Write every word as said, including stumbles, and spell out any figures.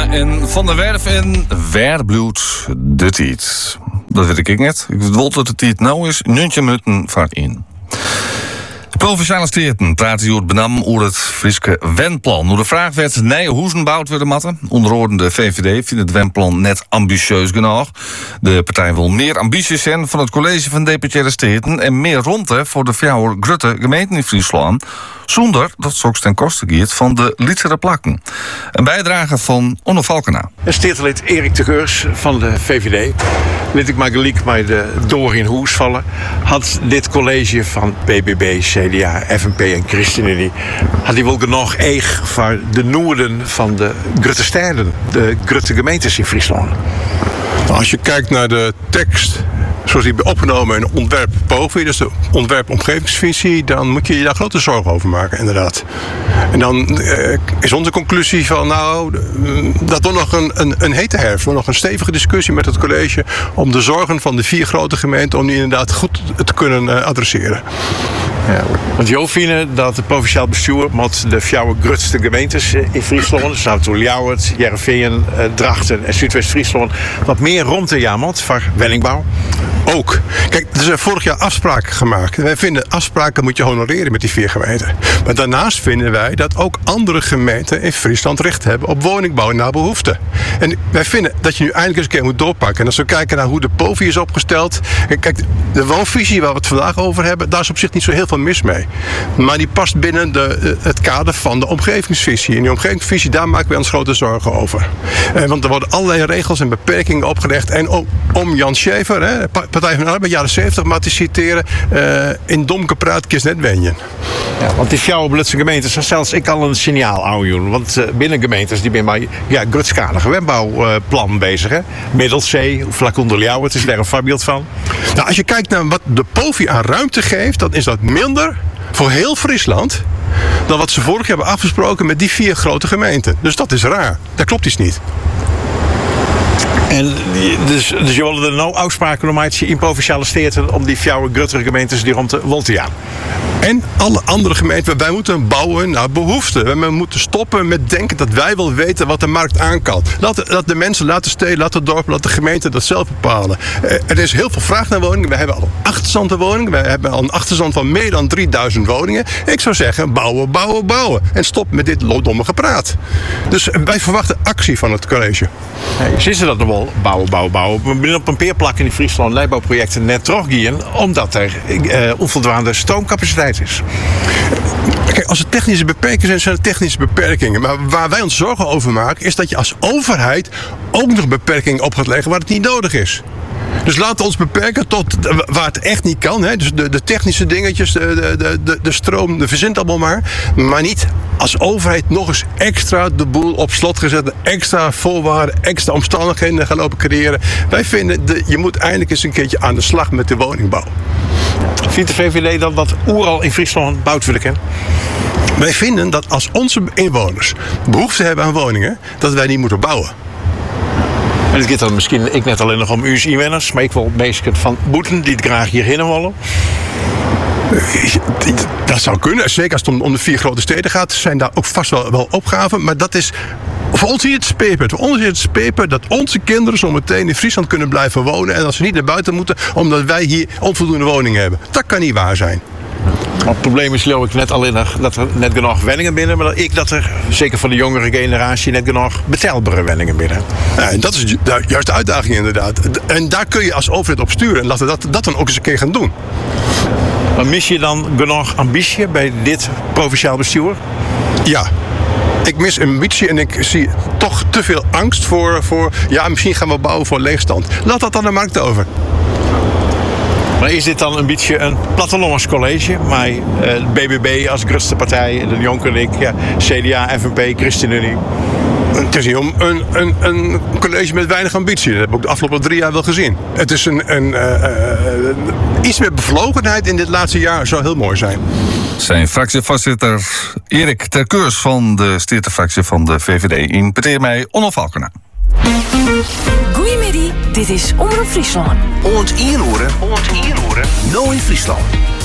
en Van der Werf en Werbloed de Tiet. Dat weet ik net. Ik wil dat de Tiet nou is. Nuntje minuten vaart in. De Provinciale Staten praten hier benam over het Frieske Wendplan. Hoe de vraag werd nieuwe huizen bouwd worden matten. Onderordende V V D vindt het Wendplan net ambitieus genoeg. De partij wil meer ambities zijn van het college van Deputaire Staten en meer ruimte voor de vier grote gemeenten in Friesland, zonder dat het ook ten koste gaat van de litere plakken. Een bijdrage van Onno Valkena. Statenlid Erik de Geurs van de V V D, liet ik maar gelijk maar de door in hoes vallen, had dit college van P B B, C D A, F N P en ChristenUnie had hij wel genoeg eeg voor de noorden van de grote steden, de grote gemeentes in Friesland. Als je kijkt naar de tekst zoals die opgenomen in ontwerp P O V I, dus de ontwerp omgevingsvisie, dan moet je je daar grote zorgen over maken, inderdaad. En dan eh, is onze conclusie van, nou, dat wordt nog een, een, een hete herfst, nog een stevige discussie met het college om de zorgen van de vier grote gemeenten, om die inderdaad goed te kunnen uh, adresseren. Ja, want Jo vinden dat het provinciaal bestuur moet de vier grootste gemeentes in Friesland, dus nou Ljouwert, Heerenveen, Drachten en Zuidwest-Friesland, wat meer ruimte jamot voor woningbouw. Ook. Kijk, er zijn vorig jaar afspraken gemaakt. Wij vinden afspraken moet je honoreren met die vier gemeenten. Maar daarnaast vinden wij dat ook andere gemeenten in Friesland recht hebben op woningbouw naar behoefte. En wij vinden dat je nu eindelijk eens een keer moet doorpakken. En als we kijken naar hoe de P O V I is opgesteld. Kijk, de woonvisie waar we het vandaag over hebben, daar is op zich niet zo heel veel mis mee. Maar die past binnen de, het kader van de omgevingsvisie. En die omgevingsvisie, daar maken we ons grote zorgen over. Eh, want er worden allerlei regels en beperkingen opgelegd. En om, om Jan Schever, hè, Partij van de Arbeid, jaren zeventig, maar te citeren, uh, in domke praat kies net wenjen. Ja, want die vier Blutse gemeentes zijn zelfs ik al een signaal aan. Want uh, binnen gemeentes die ben maar ja, grootschalige wendbouwplan uh, bezig. Hè? Middelzee, vlak onder Ljouwert is daar een voorbeeld van. Nou, als je kijkt naar wat de P O V I aan ruimte geeft, dan is dat minder voor heel Friesland dan wat ze vorig jaar hebben afgesproken met die vier grote gemeenten. Dus dat is raar. Dat klopt iets niet. En dus, dus je wilde er nou afspraken om in provinciale steden om die vier grotere gemeentes die rond te wil te gaan. En alle andere gemeenten, wij moeten bouwen naar behoefte. We moeten stoppen met denken dat wij wel weten wat de markt aan kan. Laat, laat de mensen, laat de steden, laat het dorp, laat de gemeente dat zelf bepalen. Er is heel veel vraag naar woningen. We hebben al een achterstand aan woningen. We hebben al een achterstand van meer dan drieduizend woningen. Ik zou zeggen, bouwen, bouwen, bouwen. En stop met dit domme gepraat. Dus wij verwachten actie van het college. Hey, zien ze dat nog wel? Bouwen, bouwen, bouwen. We zijn op een peerplak in Friesland leidbouwprojecten net teruggaan, omdat er uh, onvoldoende stroomcapaciteit is. Kijk, als er technische beperkingen zijn, zijn er technische beperkingen. Maar waar wij ons zorgen over maken, is dat je als overheid ook nog beperkingen op gaat leggen waar het niet nodig is. Dus laten we ons beperken tot waar het echt niet kan. Hè? Dus de, de technische dingetjes, de, de, de, de stroom, de verzint allemaal maar. Maar niet als overheid nog eens extra de boel op slot gezet. Extra voorwaarden, extra omstandigheden gaan lopen creëren. Wij vinden, de, je moet eindelijk eens een keertje aan de slag met de woningbouw. Vindt de V V D dan dat overal in Friesland bouwd willen kennen? Wij vinden dat als onze inwoners behoefte hebben aan woningen, dat wij niet moeten bouwen. En het gaat dan misschien ik net alleen nog om uw inwoners, maar ik wil mensen van Boeten die het graag hierheen willen. Dat zou kunnen. Zeker als het om, om de vier grote steden gaat, zijn daar ook vast wel, wel opgaven. Maar dat is voor ons hier het speerpunt. Voor ons hier het speerpunt dat onze kinderen zo meteen in Friesland kunnen blijven wonen. En dat ze niet naar buiten moeten omdat wij hier onvoldoende woningen hebben. Dat kan niet waar zijn. Het probleem is geloof ik net alleen nog dat er net genoeg woningen binnen, maar dat ik dat er, zeker voor de jongere generatie, net genoeg betaalbare woningen binnen. Ja, en dat is ju- juist de uitdaging inderdaad. En daar kun je als overheid op sturen en laten we dat, dat dan ook eens een keer gaan doen. Maar mis je dan genoeg ambitie bij dit provinciaal bestuur? Ja. Ik mis ambitie en ik zie toch te veel angst voor, voor ja, misschien gaan we bouwen voor leegstand. Laat dat aan de markt over. Maar is dit dan een beetje een plattelandscollege? Maar uh, B B B als grootste partij, de Jonker, ja, C D A, F N P, ChristenUnie. Het is een, een, een, een college met weinig ambitie. Dat heb ik ook de afgelopen drie jaar wel gezien. Het is een, een, uh, uh, iets meer bevlogenheid in dit laatste jaar zou heel mooi zijn. Zijn fractievoorzitter Erik ter Keurs van de Statenfractie van de V V D in Peteer mij Onno Valkena. Goedemiddag, dit is Omroep Friesland. Oont inroeren, oont inroeren, nou in Friesland.